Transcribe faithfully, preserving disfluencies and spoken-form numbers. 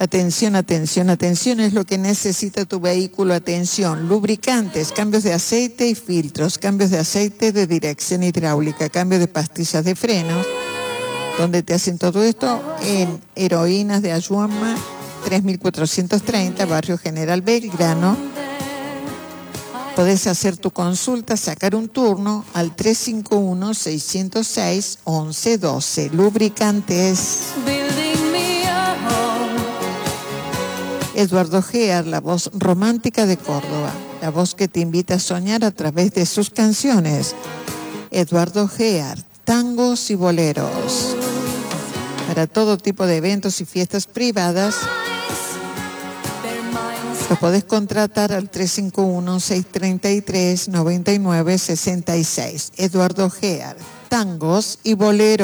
Atención, atención, atención es lo que necesita tu vehículo. Atención, lubricantes, cambios de aceite y filtros, cambios de aceite de dirección hidráulica, cambio de pastillas de frenos. ¿Dónde te hacen todo esto? En Heroínas de Ayuama, tres mil cuatrocientos treinta, Barrio General Belgrano. Podés hacer tu consulta, sacar un turno al tres cinco uno, seis cero seis, once doce. Lubricantes. Eduardo Gear, la voz romántica de Córdoba, la voz que te invita a soñar a través de sus canciones. Eduardo Gear, tangos y boleros. Para todo tipo de eventos y fiestas privadas, lo podés contratar al tres cinco uno, seis tres tres, nueve nueve seis seis. Eduardo Gear, tangos y boleros.